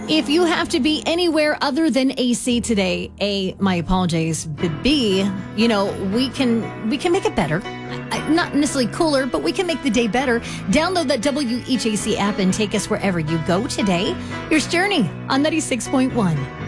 If you have to be anywhere other than AC today, A, my apologies, but B, we can make it better. Not necessarily cooler, but we can make the day better. Download that WHAC app and take us wherever you go today. Here's Journey on 96.1.